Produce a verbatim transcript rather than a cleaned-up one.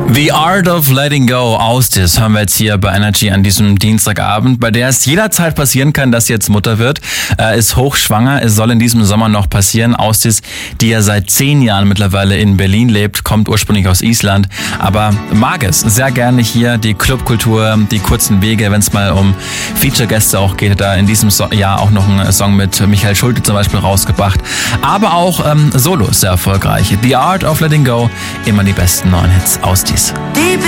The Art of Letting Go, Austis, hören wir jetzt hier bei Energy an diesem Dienstagabend, bei der es jederzeit passieren kann, dass sie jetzt Mutter wird, äh, ist hochschwanger, es soll in diesem Sommer noch passieren. Austis, die ja seit zehn Jahren mittlerweile in Berlin lebt, kommt ursprünglich aus Island, aber mag es sehr gerne hier, die Clubkultur, die kurzen Wege, wenn es mal um Feature-Gäste auch geht, da in diesem so- Jahr auch noch einen Song mit Michael Schulte zum Beispiel rausgebracht, aber auch ähm, Solo sehr erfolgreich. The Art of Letting Go, immer die besten neuen Hits, Austis. Deep